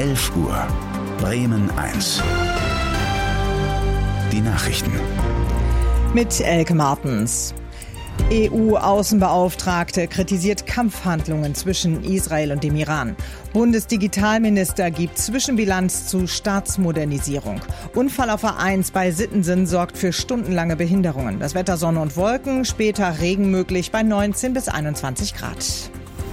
11 Uhr. Bremen 1. Die Nachrichten. Mit Elke Martens. EU-Außenbeauftragte kritisiert Kampfhandlungen zwischen Israel und dem Iran. Bundesdigitalminister gibt Zwischenbilanz zu Staatsmodernisierung. Unfall auf A1 bei Sittensen sorgt für stundenlange Behinderungen. Das Wetter Sonne und Wolken, später Regen möglich bei 19 bis 21 Grad.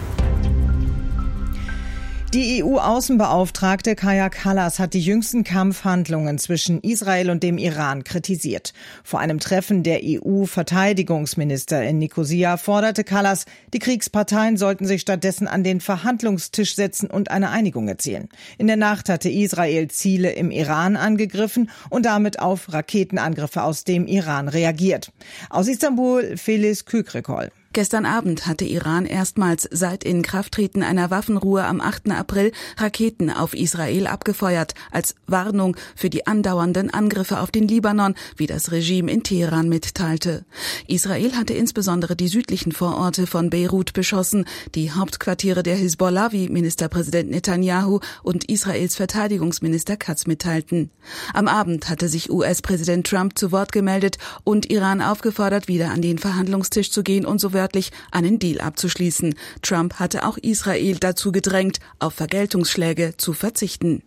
Die EU-Außenbeauftragte Kaja Kallas hat die jüngsten Kampfhandlungen zwischen Israel und dem Iran kritisiert. Vor einem Treffen der EU-Verteidigungsminister in Nikosia forderte Kallas, die Kriegsparteien sollten sich stattdessen an den Verhandlungstisch setzen und eine Einigung erzielen. In der Nacht hatte Israel Ziele im Iran angegriffen und damit auf Raketenangriffe aus dem Iran reagiert. Aus Istanbul, Feliz Kükrekol. Gestern Abend hatte Iran erstmals seit Inkrafttreten einer Waffenruhe am 8. April Raketen auf Israel abgefeuert, als Warnung für die andauernden Angriffe auf den Libanon, wie das Regime in Teheran mitteilte. Israel hatte insbesondere die südlichen Vororte von Beirut beschossen, die Hauptquartiere der Hisbollah, wie Ministerpräsident Netanyahu und Israels Verteidigungsminister Katz mitteilten. Am Abend hatte sich US-Präsident Trump zu Wort gemeldet und Iran aufgefordert, wieder an den Verhandlungstisch zu gehen und so einen Deal abzuschließen. Trump hatte auch Israel dazu gedrängt, auf Vergeltungsschläge zu verzichten.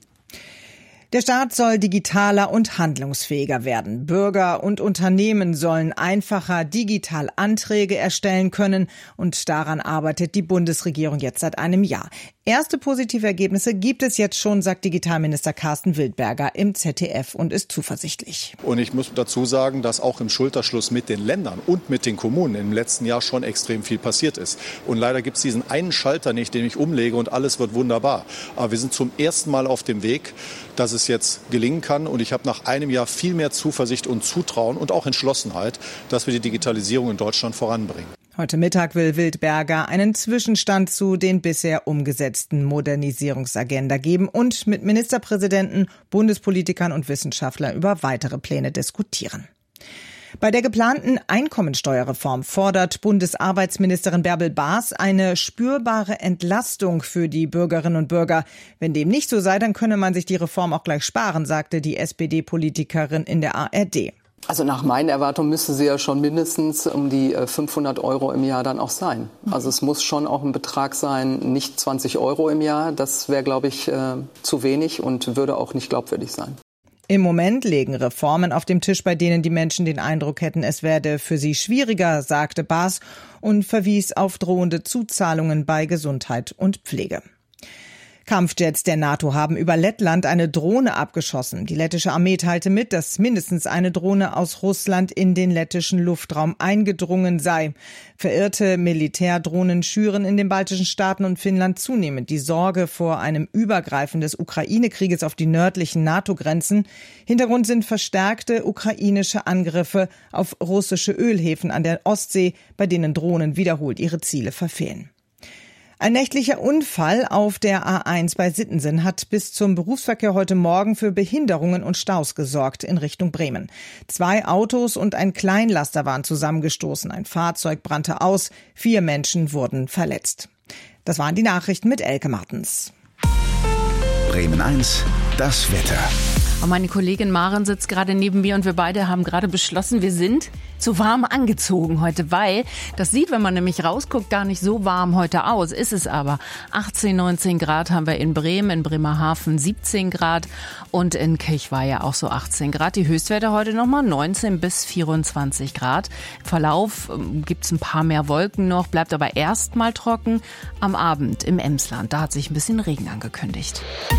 Der Staat soll digitaler und handlungsfähiger werden. Bürger und Unternehmen sollen einfacher digital Anträge erstellen können und daran arbeitet die Bundesregierung jetzt seit einem Jahr. Erste positive Ergebnisse gibt es jetzt schon, sagt Digitalminister Carsten Wildberger im ZDF und ist zuversichtlich. Und ich muss dazu sagen, dass auch im Schulterschluss mit den Ländern und mit den Kommunen im letzten Jahr schon extrem viel passiert ist. Und leider gibt es diesen einen Schalter nicht, den ich umlege und alles wird wunderbar. Aber wir sind zum ersten Mal auf dem Weg, dass es jetzt gelingen kann. Und ich habe nach einem Jahr viel mehr Zuversicht und Zutrauen und auch Entschlossenheit, dass wir die Digitalisierung in Deutschland voranbringen. Heute Mittag will Wildberger einen Zwischenstand zu den bisher umgesetzten Modernisierungsagenda geben und mit Ministerpräsidenten, Bundespolitikern und Wissenschaftlern über weitere Pläne diskutieren. Bei der geplanten Einkommensteuerreform fordert Bundesarbeitsministerin Bärbel Baas eine spürbare Entlastung für die Bürgerinnen und Bürger. Wenn dem nicht so sei, dann könne man sich die Reform auch gleich sparen, sagte die SPD-Politikerin in der ARD. Also nach meinen Erwartungen müsste sie ja schon mindestens um die 500 € im Jahr dann auch sein. Also es muss schon auch ein Betrag sein, nicht 20 € im Jahr. Das wäre, glaube ich, zu wenig und würde auch nicht glaubwürdig sein. Im Moment liegen Reformen auf dem Tisch, bei denen die Menschen den Eindruck hätten, es werde für sie schwieriger, sagte Baas und verwies auf drohende Zuzahlungen bei Gesundheit und Pflege. Kampfjets der NATO haben über Lettland eine Drohne abgeschossen. Die lettische Armee teilte mit, dass mindestens eine Drohne aus Russland in den lettischen Luftraum eingedrungen sei. Verirrte Militärdrohnen schüren in den baltischen Staaten und Finnland zunehmend die Sorge vor einem Übergreifen des Ukraine-Krieges auf die nördlichen NATO-Grenzen. Hintergrund sind verstärkte ukrainische Angriffe auf russische Ölhäfen an der Ostsee, bei denen Drohnen wiederholt ihre Ziele verfehlen. Ein nächtlicher Unfall auf der A1 bei Sittensen hat bis zum Berufsverkehr heute Morgen für Behinderungen und Staus gesorgt in Richtung Bremen. 2 Autos und ein Kleinlaster waren zusammengestoßen. Ein Fahrzeug brannte aus. 4 Menschen wurden verletzt. Das waren die Nachrichten mit Elke Martens. Bremen 1, das Wetter. Und meine Kollegin Maren sitzt gerade neben mir und wir beide haben gerade beschlossen, wir sind zu warm angezogen heute, weil das sieht, wenn man nämlich rausguckt, gar nicht so warm heute aus. Ist es aber. 18, 19 Grad haben wir in Bremen, in Bremerhaven 17 Grad und in Kirchweihe auch so 18 Grad. Die Höchstwerte heute nochmal 19 bis 24 Grad. Im Verlauf gibt's ein paar mehr Wolken noch, bleibt aber erstmal trocken am Abend im Emsland. Da hat sich ein bisschen Regen angekündigt.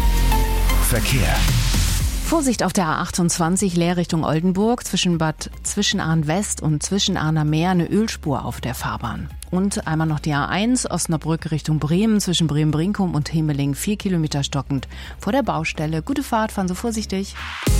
Verkehr. Vorsicht auf der A28 leer Richtung Oldenburg, zwischen Bad Zwischenahn-West und Zwischenahner Meer eine Ölspur auf der Fahrbahn. Und einmal noch die A1 Osnabrück Richtung Bremen, zwischen Bremen-Brinkum und Hemeling 4 Kilometer stockend vor der Baustelle. Gute Fahrt, fahren Sie vorsichtig.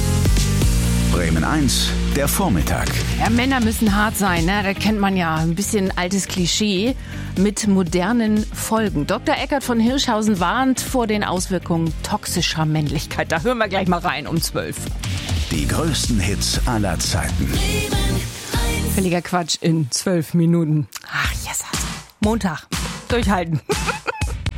Bremen 1, der Vormittag. Ja, Männer müssen hart sein, ne? Da kennt man ja ein bisschen altes Klischee mit modernen Folgen. Dr. Eckert von Hirschhausen warnt vor den Auswirkungen toxischer Männlichkeit. Da hören wir gleich mal rein um 12. Die größten Hits aller Zeiten. Völliger Quatsch in 12 Minuten. Ach, yes. Montag. Durchhalten.